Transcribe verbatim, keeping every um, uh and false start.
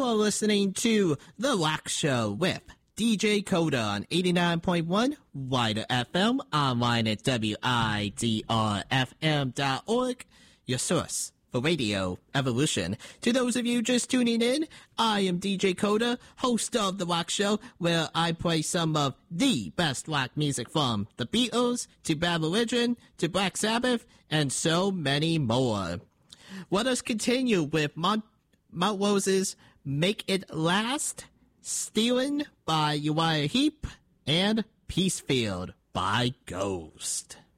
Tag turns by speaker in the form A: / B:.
A: You're listening to The Wax Show with D J Coda on eighty-nine point one Wider F M, online at W I D R F M dot org, your source for radio evolution. To those of you just tuning in, I am D J Coda, host of The Wax Show, where I play some of the best rock music from The Beatles to Bad Religion to Black Sabbath and so many more. Let us continue with Mount, Mount Rose's Make It Last, Stealing by Uriah Heep, and Peacefield by Ghost.